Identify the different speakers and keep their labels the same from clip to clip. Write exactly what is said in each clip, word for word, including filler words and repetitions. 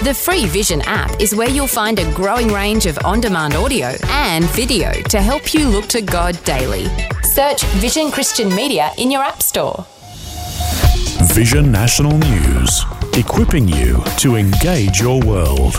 Speaker 1: The free Vision app is where you'll find a growing range of on-demand audio and video to help you look to God daily. Search Vision Christian Media in your app store.
Speaker 2: Vision National News, equipping you to engage your world.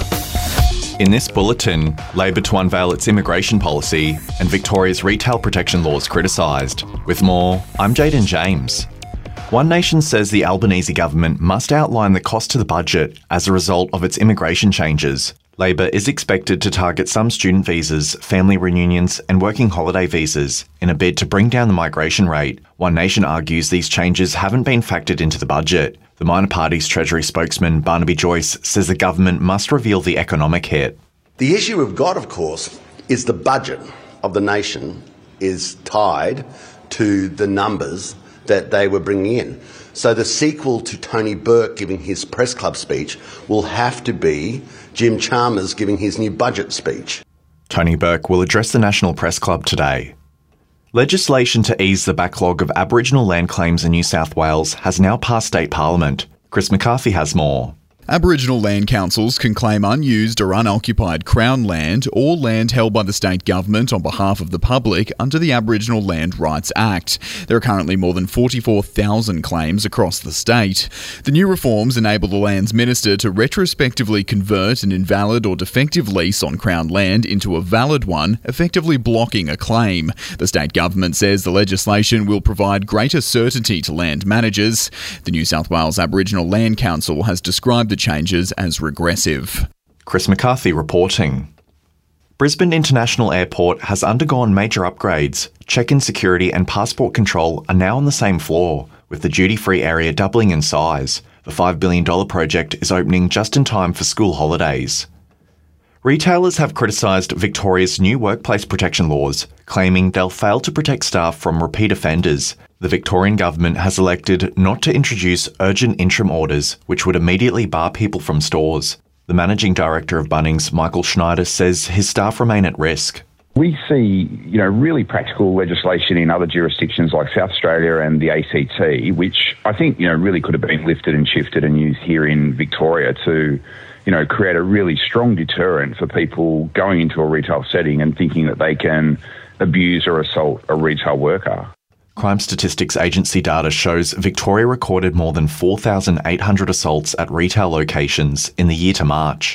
Speaker 3: In this bulletin, Labor to unveil its immigration policy and Victoria's retail protection laws criticised. With more, I'm Jaden James. One Nation says the Albanese government must outline the cost to the budget as a result of its immigration changes. Labor is expected to target some student visas, family reunions and working holiday visas in a bid to bring down the migration rate. One Nation argues these changes haven't been factored into the budget. The minor party's Treasury spokesman Barnaby Joyce says the government must reveal the economic hit.
Speaker 4: The issue we've got, of course, is the budget of the nation is tied to the numbers that they were bringing in. So the sequel to Tony Burke giving his press club speech will have to be Jim Chalmers giving his new budget speech.
Speaker 3: Tony Burke will address the National Press Club today. Legislation to ease the backlog of Aboriginal land claims in New South Wales has now passed state parliament. Chris McCarthy has more.
Speaker 5: Aboriginal land councils can claim unused or unoccupied Crown land or land held by the state government on behalf of the public under the Aboriginal Land Rights Act. There are currently more than forty-four thousand claims across the state. The new reforms enable the Lands Minister to retrospectively convert an invalid or defective lease on Crown land into a valid one, effectively blocking a claim. The state government says the legislation will provide greater certainty to land managers. The New South Wales Aboriginal Land Council has described the changes as regressive.
Speaker 3: Chris McCarthy reporting. Brisbane International Airport has undergone major upgrades. Check-in security and passport control are now on the same floor, with the duty-free area doubling in size. The five billion dollars project is opening just in time for school holidays. Retailers have criticised Victoria's new workplace protection laws, claiming they'll fail to protect staff from repeat offenders. The Victorian government has elected not to introduce urgent interim orders, which would immediately bar people from stores. The managing director of Bunnings, Michael Schneider, says his staff remain at risk.
Speaker 6: We see, you know, really practical legislation in other jurisdictions like South Australia and the A C T, which I think, you know, really could have been lifted and shifted and used here in Victoria to, you know, create a really strong deterrent for people going into a retail setting and thinking that they can abuse or assault a retail worker.
Speaker 3: Crime Statistics Agency data shows Victoria recorded more than four thousand eight hundred assaults at retail locations in the year to March.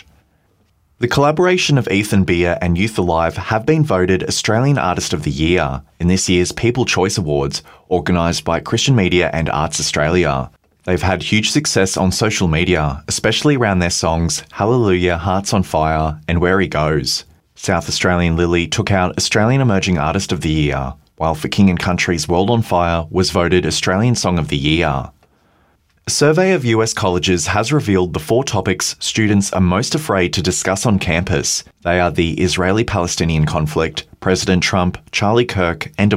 Speaker 3: The collaboration of Ethan Beer and Youth Alive have been voted Australian Artist of the Year in this year's People Choice Awards, organised by Christian Media and Arts Australia. They've had huge success on social media, especially around their songs Hallelujah, Hearts on Fire and Where He Goes. South Australian Lily took out Australian Emerging Artist of the Year, while For King and Country's World on Fire was voted Australian Song of the Year. A survey of U S colleges has revealed the four topics students are most afraid to discuss on campus. They are the Israeli-Palestinian conflict, President Trump, Charlie Kirk, and